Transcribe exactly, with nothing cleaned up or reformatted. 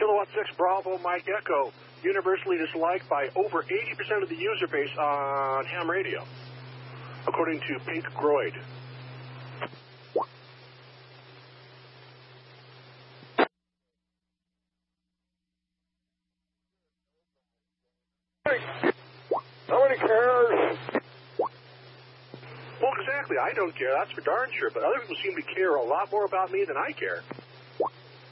Kilowatt six Bravo Mike Echo, universally disliked by over eighty percent of the user base on ham radio, according to Pink Groyd. Nobody cares. Well, exactly. I don't care. That's for darn sure. But other people seem to care a lot more about me than I care.